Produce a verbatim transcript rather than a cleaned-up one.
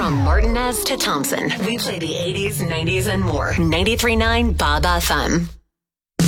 From Martinez to Thompson, we play the eighties, nineties, and more. ninety-three point nine Bob F M.